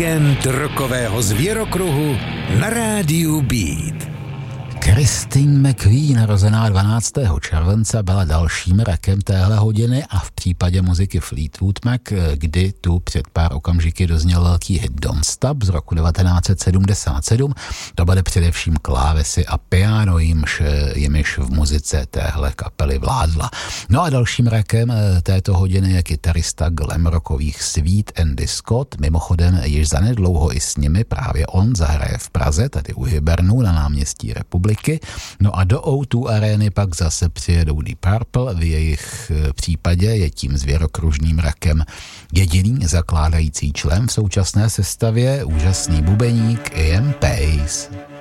Víkend rockového zvěrokruhu na rádiu Beat. Christine McVie, narozená 12. července, byla dalším rakem téhle hodiny a v případě muziky Fleetwood Mac, kdy tu před pár okamžiky dozněl velký hit Don't Stop z roku 1977, to byly především klávesy a piano, jimiž v muzice téhle kapely vládla. No a dalším rakem této hodiny je kytarista glam rockových Sweet Andy Scott, mimochodem již zanedlouho i s nimi právě on zahraje v Praze, tady u Hybernu na náměstí Republiky. No a do O2 arény pak zase přijedou Deep Purple, v jejich případě je tím zvěrokružným rakem jediný zakládající člen v současné sestavě, úžasný bubeník Ian Pace.